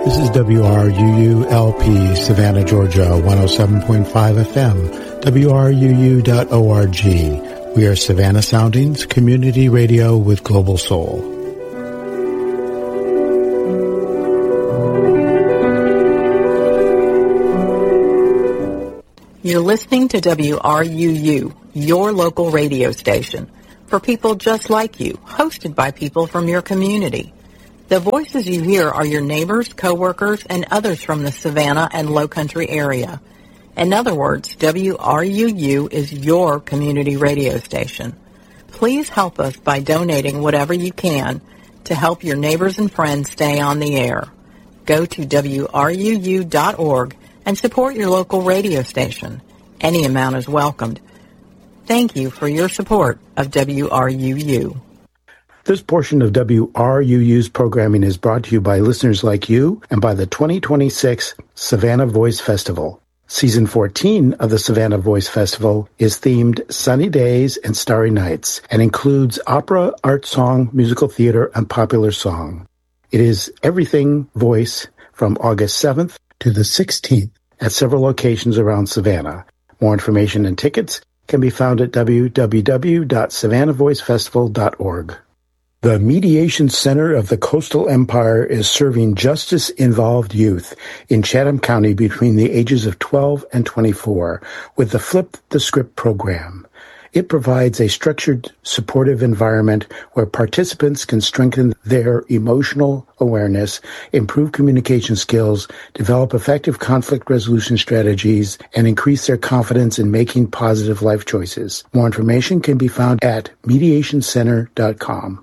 This is WRUU-LP, Savannah, Georgia, 107.5 FM, WRUU.org. We are Savannah Soundings, community radio with global soul. You're listening to WRUU, your local radio station, for people just like you, hosted by people from your community. The voices you hear are your neighbors, coworkers, and others from the Savannah and Lowcountry area. In other words, WRUU is your community radio station. Please help us by donating whatever you can to help your neighbors and friends stay on the air. Go to WRUU.org and support your local radio station. Any amount is welcomed. Thank you for your support of WRUU. This portion of WRUU's programming is brought to you by listeners like you and by the 2026 Savannah Voice Festival. Season 14 of the Savannah Voice Festival is themed Sunny Days and Starry Nights and includes opera, art song, musical theater, and popular song. It is everything voice from August 7th to the 16th at several locations around Savannah. More information and tickets can be found at www.savannahvoicefestival.org. The Mediation Center of the Coastal Empire is serving justice-involved youth in Chatham County between the ages of 12 and 24 with the Flip the Script program. It provides a structured, supportive environment where participants can strengthen their emotional awareness, improve communication skills, develop effective conflict resolution strategies, and increase their confidence in making positive life choices. More information can be found at mediationcenter.com.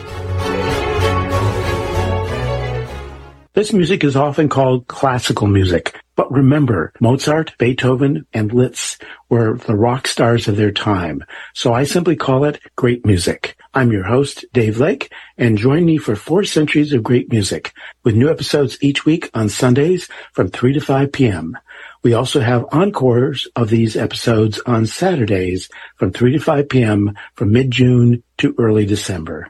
This music is often called classical music, but remember, Mozart, Beethoven, and Liszt were the rock stars of their time, so I simply call it great music. I'm your host, Dave Lake, and join me for 4 centuries of great music, with new episodes each week on Sundays from 3 to 5 p.m. We also have encores of these episodes on Saturdays from 3 to 5 p.m. from mid-June to early December.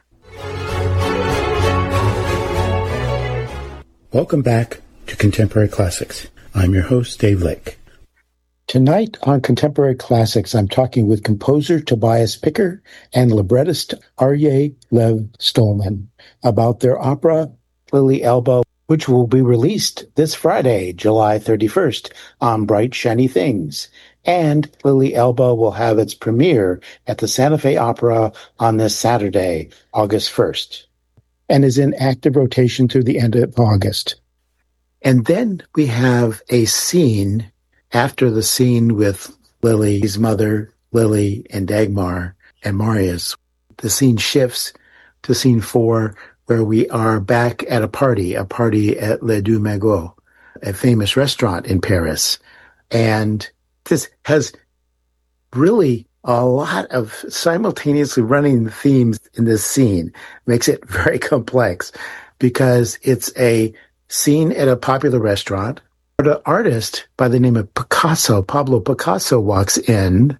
Welcome back to Contemporary Classics. I'm your host, Dave Lake. Tonight on Contemporary Classics, I'm talking with composer Tobias Picker and librettist Aryeh Lev Stolman about their opera, Lily Elba, which will be released this Friday, July 31st, on Bright Shiny Things. And Lily Elba will have its premiere at the Santa Fe Opera on this Saturday, August 1st. And is in active rotation through the end of August. And then we have a scene after the scene with Lily's mother, Lily, and Dagmar, and Marius. The scene shifts to scene 4, where we are back at a party at Les Deux Magots, a famous restaurant in Paris. And this has really a lot of simultaneously running themes in this scene. Makes it very complex because it's a scene at a popular restaurant. An artist by the name of Pablo Picasso, walks in,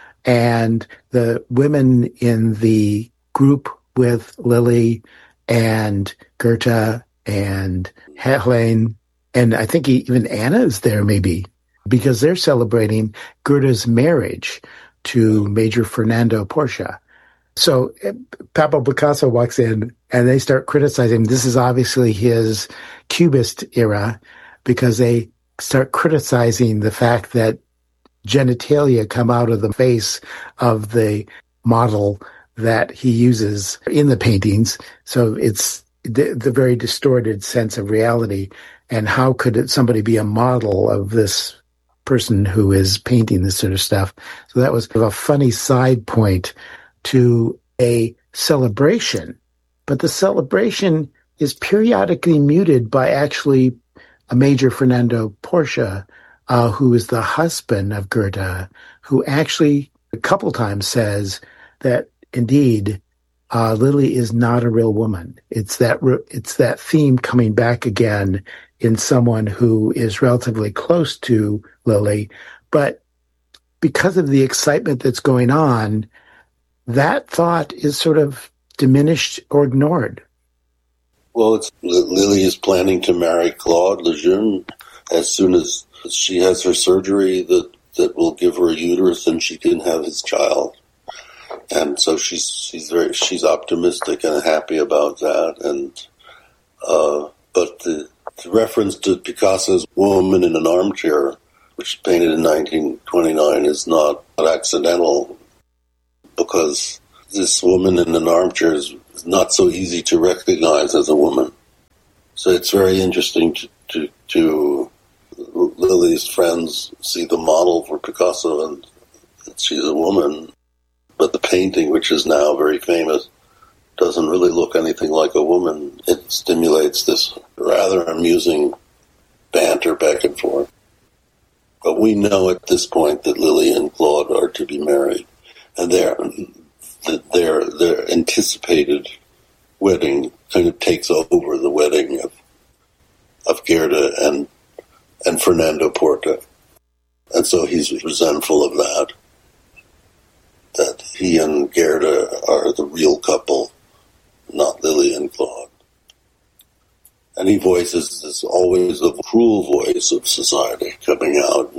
and the women in the group with Lily and Goethe and Helene, and I think even Anna is there maybe, because they're celebrating Goethe's marriage to Major Fernando Porcia. So Pablo Picasso walks in and they start criticizing. This is obviously his Cubist era, because they start criticizing the fact that genitalia come out of the face of the model that he uses in the paintings. So it's the very distorted sense of reality. And how could somebody be a model of this person who is painting this sort of stuff? So that was a funny side point to a celebration. But the celebration is periodically muted by actually a Major Fernando Porcia, who is the husband of Goethe, who actually a couple times says that indeed Lily is not a real woman. It's that theme coming back again in someone who is relatively close to Lily, but because of the excitement that's going on, that thought is sort of diminished or ignored. Well, Lily is planning to marry Claude Lejeune as soon as she has her surgery that will give her a uterus and she can have his child. And so she's optimistic and happy about that. And but the reference to Picasso's Woman in an Armchair, which was painted in 1929, is not accidental, because this woman in an armchair is not so easy to recognize as a woman. So it's very interesting to Lily's friends see the model for Picasso and she's a woman, but the painting, which is now very famous, doesn't really look anything like a woman. It stimulates this rather amusing banter back and forth. But we know at this point that Lily and Claude are to be married, and their anticipated wedding kind of takes over the wedding of Gerda and Fernando Porta. And so he's resentful of that he and Gerda are the real couple, not Lily and Claude. And he voices this always the cruel voice of society coming out,